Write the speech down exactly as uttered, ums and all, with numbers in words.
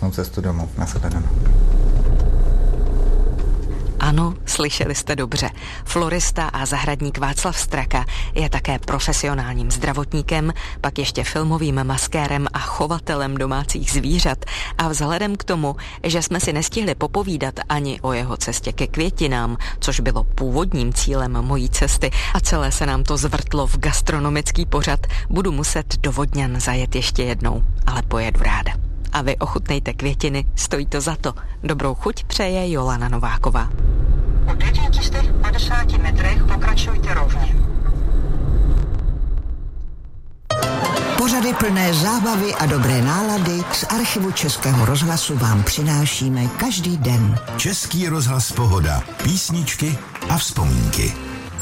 krásnou cestu domů. Nashledanou. Ano, slyšeli jste dobře. Florista a zahradník Václav Straka je také profesionálním zdravotníkem, pak ještě filmovým maskérem a chovatelem domácích zvířat. A vzhledem k tomu, že jsme si nestihli popovídat ani o jeho cestě ke květinám, což bylo původním cílem mojí cesty, a celé se nám to zvrtlo v gastronomický pořad, budu muset do Vodňan zajet ještě jednou, ale pojedu ráda. A vy ochutnejte květiny, stojí to za to. Dobrou chuť přeje Jolana Nováková. Po devět set padesát metrech pokračujte rovně. Pořady plné zábavy a dobré nálady z archivu Českého rozhlasu vám přinášíme každý den. Český rozhlas Pohoda. Písničky a vzpomínky.